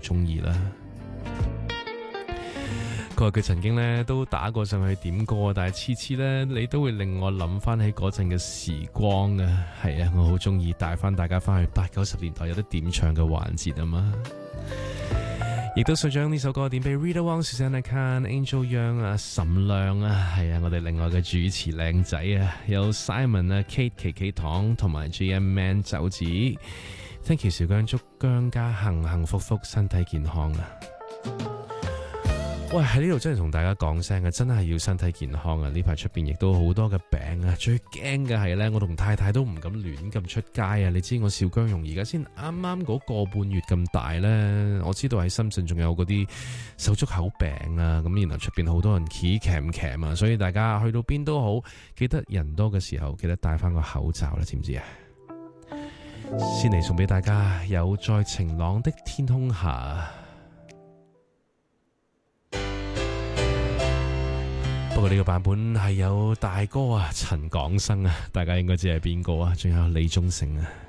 中意啦。佢話佢曾經咧都打過上去點歌，但係次次咧你都會令我諗翻起嗰陣嘅時光啊。係啊，我好中意帶翻大家翻去80-90年代有得點唱嘅環節啊嘛。亦都想將呢首歌點俾 Rita Wong、Susanna Khan、Angel Young 啊、岑亮啊，係啊，我哋另外嘅主持靚仔啊，有 Simon 啊、Kate 琪琪糖同埋 GM Man 酒子。Thank you 小姜，祝姜家幸幸福福，身體健康啊！喂，喺呢度真係同大家講聲啊，真係要身體健康啊！呢排出邊亦都好多嘅病啊，最驚嘅係呢，我同太太都唔敢亂咁出街啊！你知我邵姜蓉而家先啱啱嗰個半月咁大呢，我知道喺深圳仲有嗰啲手足口病啊，咁然後出邊好多人企鉗啊，所以大家去到邊都好，記得人多嘅時候記得戴翻個口罩啦，知唔知啊？先嚟送俾大家，有在晴朗的天空下。不過呢個版本係有大哥啊，陳廣生啊，大家應該知係邊個啊？仲有李宗盛啊。